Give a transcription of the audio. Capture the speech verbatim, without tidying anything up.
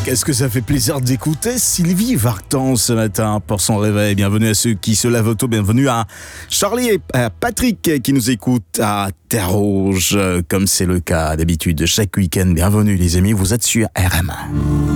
Qu'est-ce que ça fait plaisir d'écouter Sylvie Vartan ce matin pour son réveil. Bienvenue à ceux qui se lèvent tôt, bienvenue à Charlie et à Patrick qui nous écoutent à Terre Rouge, comme c'est le cas d'habitude chaque week-end. Bienvenue les amis, vous êtes sur R M un.